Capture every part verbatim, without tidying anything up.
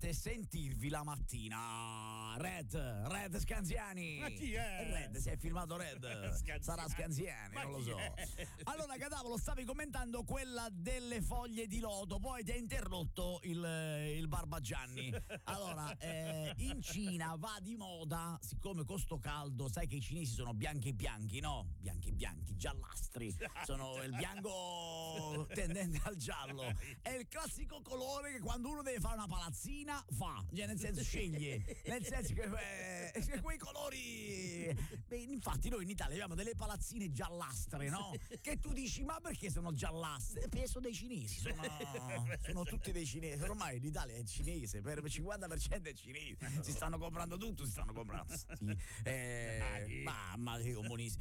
potevate sentirvi la mattina. Red, Red Scanziani. Ma chi è? Red, si è firmato Red. Scanziani. Sarà Scanziani, Ma non lo chi so. è? Allora, Cadavolo, stavi commentando quella delle foglie di loto, poi ti ha interrotto il, il Barbagianni. Allora, eh, in Cina va di moda, siccome con sto caldo, sai che i cinesi sono bianchi bianchi, no? Bianchi bianchi, giallastri. Sono il bianco tendente al giallo. È il classico colore che quando uno deve fare una palazzina fa, cioè nel senso sceglie, nel senso che eh, quei colori. Beh, infatti noi in Italia abbiamo delle palazzine giallastre, no? Che tu dici, ma perché sono giallastre? Perché sono dei cinesi, sono, sono tutti dei cinesi. Ormai l'Italia è cinese, per il cinquanta per cento è cinese. Si stanno comprando tutto, si stanno comprando. Sì. Eh, mamma che comunisti.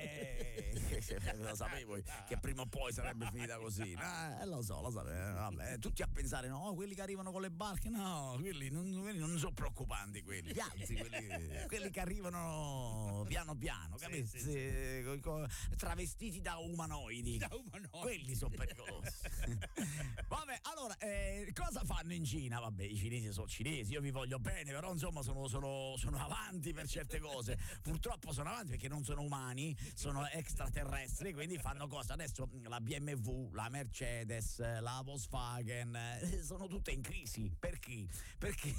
Eh, lo sapevo che prima o poi sarebbe finita così. Eh, lo so, lo sapevo. Vabbè, tutti a pensare, no, quelli che arrivano con le barche, no, quelli non, quelli non sono preoccupanti, quelli. Gli altri, quelli, quelli che arrivano piano piano, capisci? Sì, sì, sì. Travestiti da umanoidi. Da umanoidi. Quelli sono pericolosi. Vabbè, allora, eh, cosa fanno in Cina? Vabbè, i cinesi sono cinesi, io vi voglio bene, però insomma sono, sono, sono avanti per certe cose. Purtroppo sono avanti perché non sono umani, sono extraterrestri, quindi fanno cosa? Adesso la B M W, la Mercedes, la Volkswagen, eh, sono tutte in crisi. Perché? Perché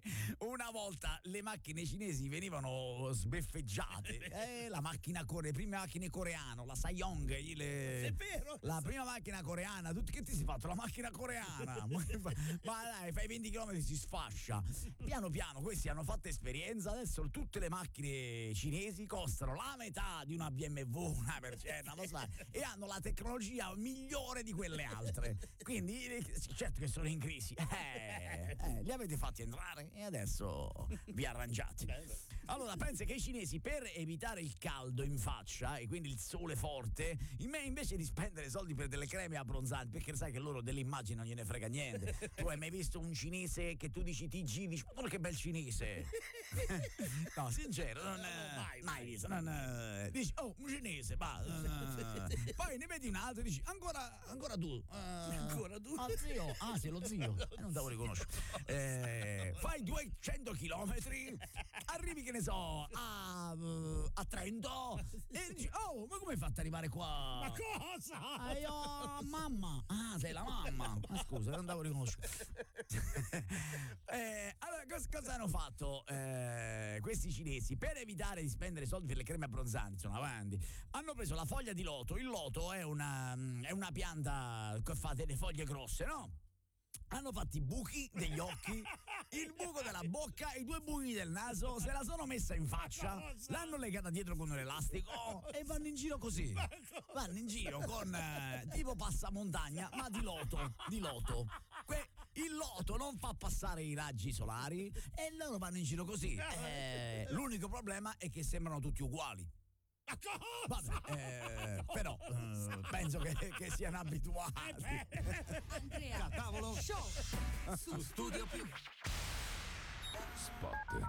una volta le macchine cinesi venivano sbeffeggiate. Eh, la macchina core, le prime macchine coreane, la Sanyong, le, è vero, la prima macchina coreana, tutti, che ti sei fatto? La macchina coreana, ma dai, fai venti chilometri si sfascia. Piano piano questi hanno fatto esperienza, adesso tutte le macchine cinesi costano la metà di una B M W, una Mercedes, lo sai, e hanno la tecnologia migliore di quelle altre. Quindi certo che sono in crisi. Eh, eh, li avete fatti entrare e adesso vi arrangiate. Allora pensa che i cinesi, per evitare il caldo in faccia e quindi il sole forte, in me invece di spendere soldi per delle creme abbronzanti, perché sai che loro dell'immagine non gliene frega niente. Tu hai mai visto un cinese che tu dici T G, dici oh, che bel cinese? No, sincero, non, no, no, mai, mai visto. Non, dici oh, un cinese, va. Uh, poi ne vedi un altro e dici ancora, ancora tu. Uh, ancora tu? Ah, zio, ah, sei lo zio. Eh, non te lo riconosco. Eh, fai duecento chilometri, arrivi che ne so a, a Trento e dici oh, ma come hai fatto ad arrivare qua? Ma cosa? Ah, io mamma. Ah, sei la mamma. Ma scusa, non andavo a riconoscere. eh, allora, cosa, cosa hanno fatto eh, questi cinesi? Per evitare di spendere soldi per le creme abbronzanti, sono avanti, hanno preso la foglia di loto. Il loto è una, è una pianta che fa delle foglie grosse, no? Hanno fatto i buchi degli occhi, il buco della bocca, i due buchi del naso, se la sono messa in faccia, l'hanno legata dietro con un elastico e vanno in giro così. Vanno in giro con eh, tipo passamontagna, ma di loto, di loto. Que- il loto non fa passare i raggi solari e loro vanno in giro così. Eh, l'unico problema è che sembrano tutti uguali. Vabbè, eh, però eh, penso che, che siano abituati. Andrea, cavolo, show su Studio Più. Spot.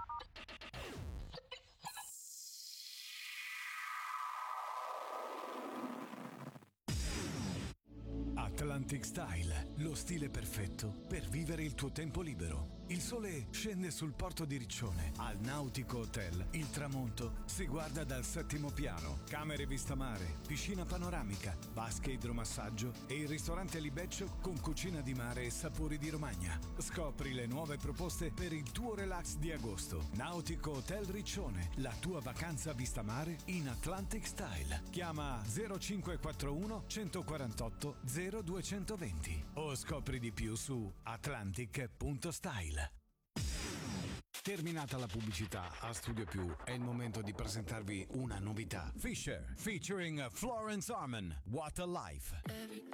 Atlantic Style, lo stile perfetto per vivere il tuo tempo libero. Il sole scende sul porto di Riccione. Al Nautico Hotel il tramonto si guarda dal settimo piano. Camere vista mare, piscina panoramica, vasche idromassaggio e il ristorante Libeccio con cucina di mare e sapori di Romagna. Scopri le nuove proposte per il tuo relax di agosto. Nautico Hotel Riccione, la tua vacanza vista mare in Atlantic Style. Chiama zero cinque quattro uno uno quattro otto zero due due zero o scopri di più su atlantic punto style. Terminata la pubblicità, a Studio Più è il momento di presentarvi una novità. Fisher featuring Florence Arman, What a Life. Every